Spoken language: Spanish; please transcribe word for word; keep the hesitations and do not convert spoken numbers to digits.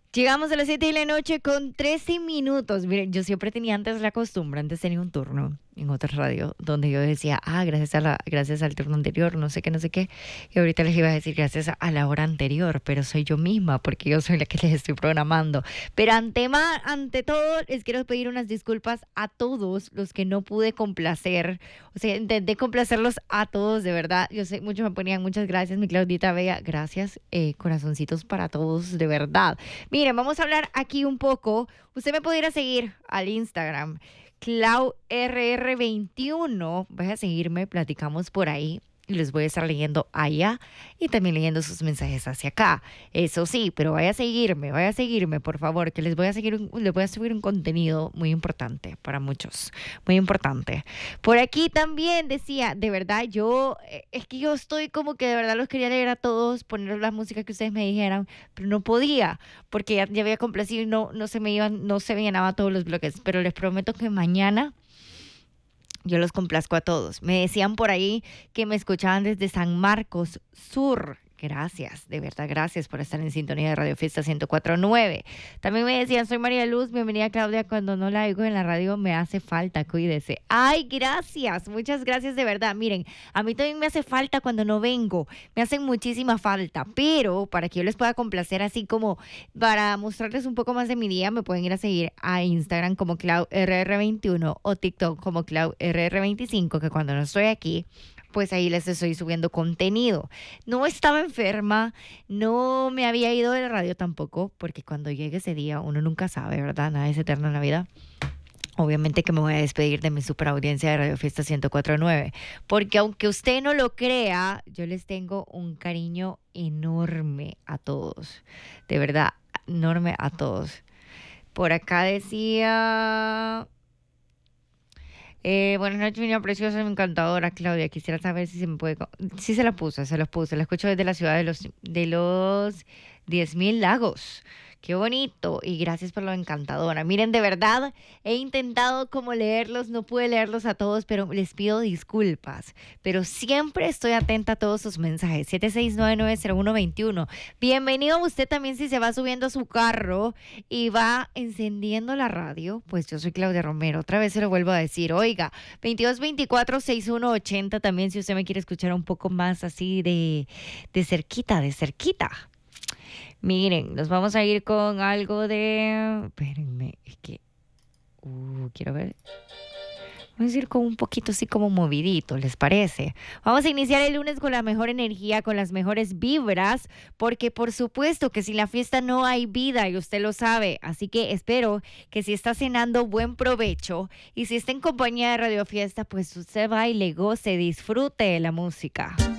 Llegamos a las siete de la noche con trece minutos. Miren, yo siempre tenía antes la costumbre, antes tenía un turno en otra radio donde yo decía, ah, gracias a la, gracias al turno anterior, no sé qué, no sé qué. Y ahorita les iba a decir gracias a la hora anterior, pero soy yo misma porque yo soy la que les estoy programando. Pero ante, ma- ante todo, les quiero pedir unas disculpas a todos los que no pude complacer. O sea, intenté complacerlos a todos, de verdad. Yo sé, muchos me ponían muchas gracias, mi Claudita Bella. Gracias, eh, corazoncitos para todos, de verdad. Miren, vamos a hablar aquí un poco. Usted me puede ir a seguir al Instagram, Clau R R veintiuno. Vaya a seguirme, platicamos por ahí. Y les voy a estar leyendo allá y también leyendo sus mensajes hacia acá. Eso sí, pero vaya a seguirme, vaya a seguirme, por favor, que les voy a seguir, un- les voy a subir un contenido muy importante para muchos, muy importante. Por aquí también decía, de verdad, yo, eh, es que yo estoy como que de verdad los quería leer a todos, poner la música que ustedes me dijeran, pero no podía, porque ya, ya había complacido y no, no se me iban, no se me llenaba todos los bloques, pero les prometo que mañana yo los complazco a todos. Me decían por ahí que me escuchaban desde San Marcos Sur. Gracias, de verdad, gracias por estar en sintonía de Radio Fiesta ciento cuatro punto nueve. También me decían, soy María Luz, bienvenida Claudia, cuando no la oigo en la radio me hace falta, cuídese. Ay, gracias, muchas gracias de verdad. Miren, a mí también me hace falta cuando no vengo, me hacen muchísima falta, pero para que yo les pueda complacer así como para mostrarles un poco más de mi día, me pueden ir a seguir a Instagram como Clau R R veintiuno o TikTok como Clau R R veinticinco, que cuando no estoy aquí, pues ahí les estoy subiendo contenido. No estaba enferma, no me había ido de la radio tampoco, porque cuando llegue ese día uno nunca sabe, ¿verdad? Nada es eterno en la vida. Obviamente que me voy a despedir de mi super audiencia de Radio Fiesta ciento cuatro punto nueve, porque aunque usted no lo crea, yo les tengo un cariño enorme a todos, de verdad, enorme a todos. Por acá decía... Eh, buenas noches, mi niña preciosa, mi encantadora Claudia. Quisiera saber si se me puede... co- Sí se la puse, se los puse. La escucho desde la ciudad de los, de los diez mil lagos. Qué bonito. Y gracias por lo encantadora. Miren, de verdad, he intentado como leerlos. No pude leerlos a todos, pero les pido disculpas. Pero siempre estoy atenta a todos sus mensajes. siete seis nueve nueve cero uno dos uno. Bienvenido usted también si se va subiendo a su carro y va encendiendo la radio. Pues yo soy Claudia Romero. Otra vez se lo vuelvo a decir. Oiga, veintidós veinticuatro sesenta y uno ochenta también si usted me quiere escuchar un poco más así de, de cerquita, de cerquita. Miren, nos vamos a ir con algo de... Espérenme, es que... Uh, quiero ver... Vamos a ir con un poquito así como movidito, ¿les parece? Vamos a iniciar el lunes con la mejor energía, con las mejores vibras, porque por supuesto que sin la fiesta no hay vida y usted lo sabe. Así que espero que si está cenando, buen provecho. Y si está en compañía de Radio Fiesta, pues usted baile, goce, disfrute de la música.